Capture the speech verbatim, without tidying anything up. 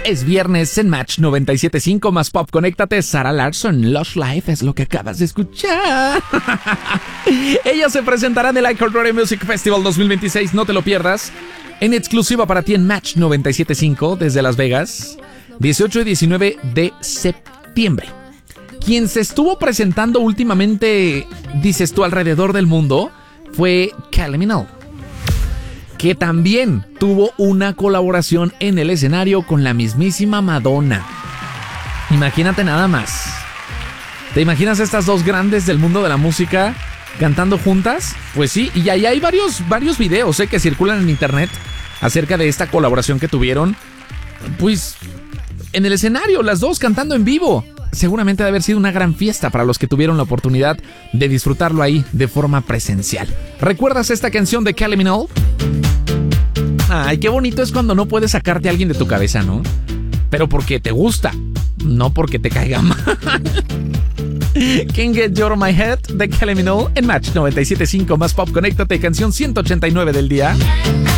Es viernes en Match noventa y siete punto cinco más pop. Conéctate. Sarah Larsson, Lush Life es lo que acabas de escuchar. Ella se presentará en el iHeartRadio Music Festival dos mil veintiséis. No te lo pierdas. En exclusiva para ti en Match noventa y siete punto cinco desde Las Vegas, dieciocho y diecinueve de septiembre. Quien se estuvo presentando últimamente, dices tú, alrededor del mundo, fue Kylie Minogue, que también tuvo una colaboración en el escenario con la mismísima Madonna. Imagínate nada más. ¿Te imaginas estas dos grandes del mundo de la música cantando juntas? Pues sí, y ahí hay varios, varios videos ¿eh? que circulan en internet acerca de esta colaboración que tuvieron. Pues en el escenario, las dos cantando en vivo. Seguramente debe haber sido una gran fiesta para los que tuvieron la oportunidad de disfrutarlo ahí de forma presencial. ¿Recuerdas esta canción de Kylie Minogue? Ay, qué bonito es cuando no puedes sacarte a alguien de tu cabeza, ¿no? Pero porque te gusta, no porque te caiga mal. Can't Get You Out of My Head de Kylie Minogue en Match noventa y siete punto cinco más pop. Conéctate, canción ciento ochenta y nueve del día.